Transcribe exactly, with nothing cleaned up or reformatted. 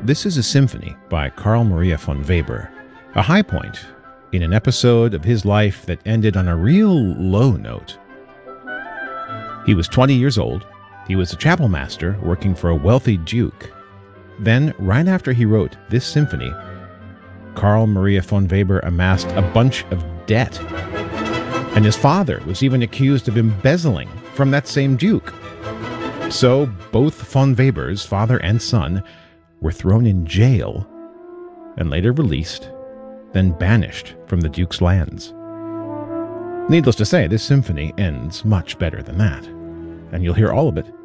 This is a symphony by Carl Maria von Weber, a high point in an episode of his life that ended on a real low note. He was twenty years old. He was a chapel master working for a wealthy duke. Then, right after he wrote this symphony, Carl Maria von Weber amassed a bunch of debt. And his father was even accused of embezzling from that same duke. So both von Webers, father and son, were thrown in jail and later released, then banished from the duke's lands. Needless to say, this symphony ends much better than that, and you'll hear all of it